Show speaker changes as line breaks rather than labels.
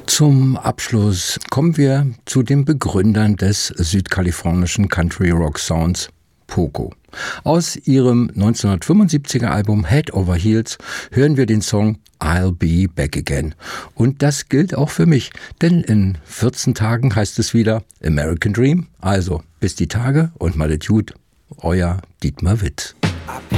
Zum Abschluss kommen wir zu den Begründern des südkalifornischen Country-Rock-Sounds, Poco. Aus ihrem 1975er Album Head Over Heels hören wir den Song I'll Be Back Again. Und das gilt auch für mich, denn in 14 Tagen heißt es wieder American Dream. Also bis die Tage und malet gut, euer Dietmar Witt.